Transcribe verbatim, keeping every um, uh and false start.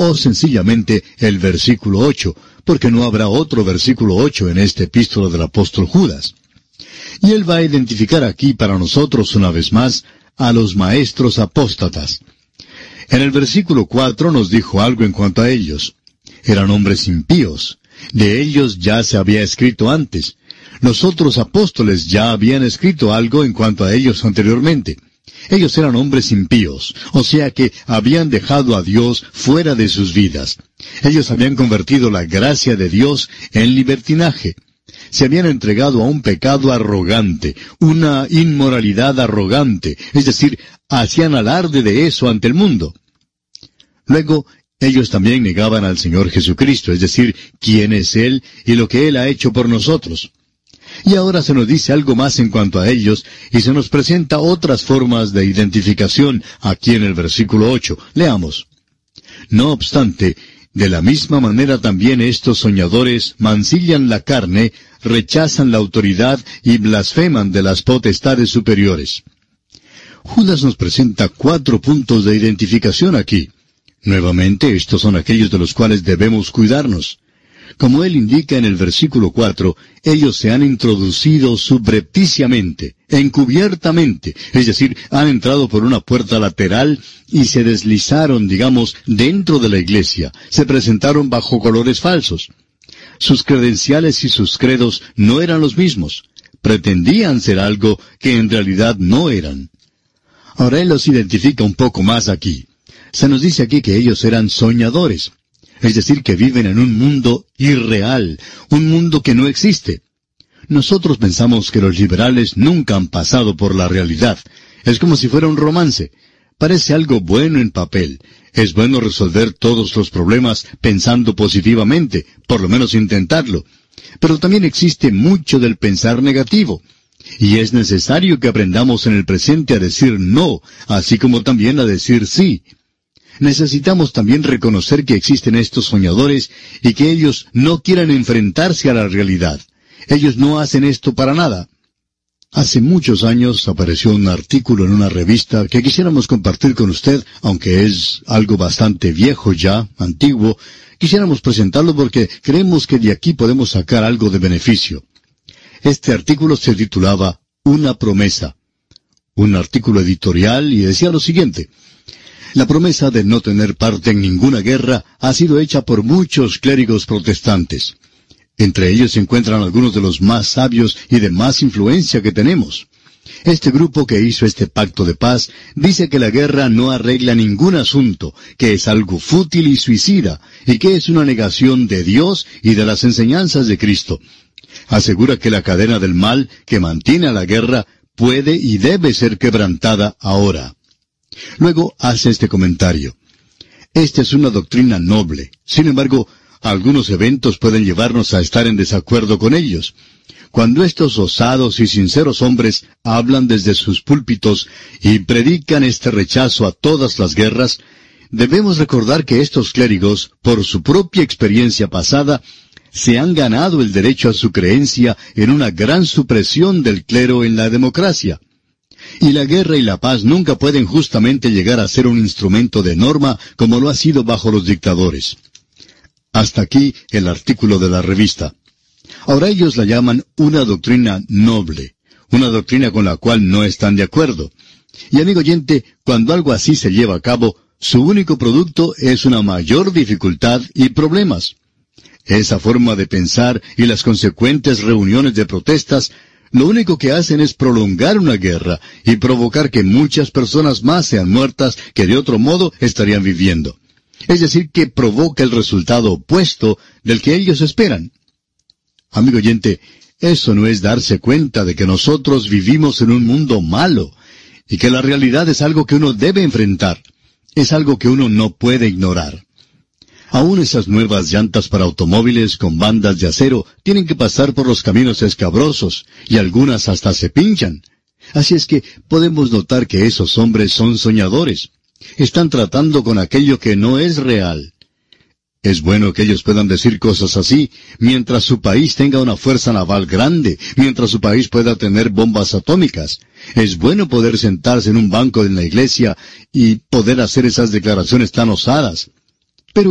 o sencillamente el versículo ocho, porque no habrá otro versículo ocho en este epístola del apóstol Judas. Y él va a identificar aquí para nosotros una vez más a los maestros apóstatas. En el versículo cuatro nos dijo algo en cuanto a ellos. Eran hombres impíos. De ellos ya se había escrito antes. Los otros apóstoles ya habían escrito algo en cuanto a ellos anteriormente. Ellos eran hombres impíos, o sea que habían dejado a Dios fuera de sus vidas. Ellos habían convertido la gracia de Dios en libertinaje. Se habían entregado a un pecado arrogante, una inmoralidad arrogante, es decir, hacían alarde de eso ante el mundo. Luego, ellos también negaban al Señor Jesucristo, es decir, quién es Él y lo que Él ha hecho por nosotros. Y ahora se nos dice algo más en cuanto a ellos, y se nos presenta otras formas de identificación aquí en el versículo ocho. Leamos. No obstante, de la misma manera también estos soñadores mancillan la carne, rechazan la autoridad y blasfeman de las potestades superiores. Judas nos presenta cuatro puntos de identificación aquí. Nuevamente, estos son aquellos de los cuales debemos cuidarnos. Como él indica en el versículo cuatro, ellos se han introducido subrepticiamente, encubiertamente, es decir, han entrado por una puerta lateral y se deslizaron, digamos, dentro de la iglesia, se presentaron bajo colores falsos. Sus credenciales y sus credos no eran los mismos, pretendían ser algo que en realidad no eran. Ahora él los identifica un poco más aquí. Se nos dice aquí que ellos eran soñadores. Es decir, que viven en un mundo irreal, un mundo que no existe. Nosotros pensamos que los liberales nunca han pasado por la realidad. Es como si fuera un romance. Parece algo bueno en papel. Es bueno resolver todos los problemas pensando positivamente, por lo menos intentarlo. Pero también existe mucho del pensar negativo. Y es necesario que aprendamos en el presente a decir no, así como también a decir sí. Necesitamos también reconocer que existen estos soñadores y que ellos no quieran enfrentarse a la realidad. Ellos no hacen esto para nada. Hace muchos años apareció un artículo en una revista que quisiéramos compartir con usted, aunque es algo bastante viejo ya, antiguo. Quisiéramos presentarlo porque creemos que de aquí podemos sacar algo de beneficio. Este artículo se titulaba Una promesa. Un artículo editorial y decía lo siguiente. La promesa de no tener parte en ninguna guerra ha sido hecha por muchos clérigos protestantes. Entre ellos se encuentran algunos de los más sabios y de más influencia que tenemos. Este grupo que hizo este pacto de paz dice que la guerra no arregla ningún asunto, que es algo fútil y suicida, y que es una negación de Dios y de las enseñanzas de Cristo. Asegura que la cadena del mal que mantiene a la guerra puede y debe ser quebrantada ahora. Luego hace este comentario. Esta es una doctrina noble. Sin embargo, algunos eventos pueden llevarnos a estar en desacuerdo con ellos. Cuando estos osados y sinceros hombres hablan desde sus púlpitos y predican este rechazo a todas las guerras, debemos recordar que estos clérigos, por su propia experiencia pasada, se han ganado el derecho a su creencia en una gran supresión del clero en la democracia. Y la guerra y la paz nunca pueden justamente llegar a ser un instrumento de norma como lo ha sido bajo los dictadores. Hasta aquí el artículo de la revista. Ahora ellos la llaman una doctrina noble, una doctrina con la cual no están de acuerdo. Y amigo oyente, cuando algo así se lleva a cabo, su único producto es una mayor dificultad y problemas. Esa forma de pensar y las consecuentes reuniones de protestas lo único que hacen es prolongar una guerra y provocar que muchas personas más sean muertas que de otro modo estarían viviendo. Es decir, que provoca el resultado opuesto del que ellos esperan. Amigo oyente, eso no es darse cuenta de que nosotros vivimos en un mundo malo y que la realidad es algo que uno debe enfrentar. Es algo que uno no puede ignorar. Aún esas nuevas llantas para automóviles con bandas de acero tienen que pasar por los caminos escabrosos, y algunas hasta se pinchan. Así es que podemos notar que esos hombres son soñadores. Están tratando con aquello que no es real. Es bueno que ellos puedan decir cosas así, mientras su país tenga una fuerza naval grande, mientras su país pueda tener bombas atómicas. Es bueno poder sentarse en un banco en la iglesia y poder hacer esas declaraciones tan osadas.